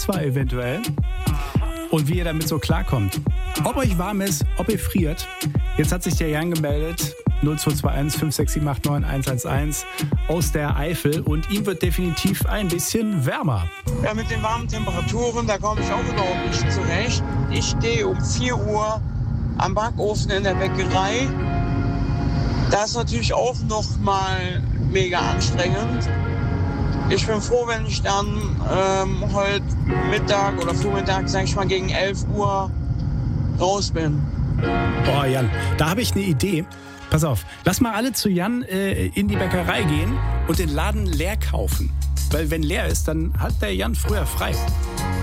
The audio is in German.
war eventuell und wie ihr damit so klarkommt. Ob euch warm ist, ob ihr friert. Jetzt hat sich der Jan gemeldet, 0221 56789 111 aus der Eifel und ihm wird definitiv ein bisschen wärmer. Ja, mit den warmen Temperaturen, da komme ich auch überhaupt nicht zurecht. Ich stehe um 4 Uhr am Backofen in der Bäckerei. Das ist natürlich auch nochmal mega anstrengend. Ich bin froh, wenn ich dann heute Mittag oder Vormittag, sag ich mal, gegen 11 Uhr raus bin. Boah, Jan, da habe ich eine Idee. Pass auf, lass mal alle zu Jan in die Bäckerei gehen und den Laden leer kaufen. Weil wenn leer ist, dann hat der Jan früher frei.